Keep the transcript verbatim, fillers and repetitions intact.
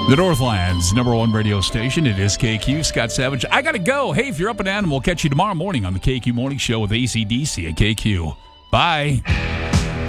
The Northland's number one radio station. It is K Q. Scott Savage. I got to go. Hey, if you're up and down, we'll catch you tomorrow morning on the K Q Morning Show with A C D C at K Q. Bye.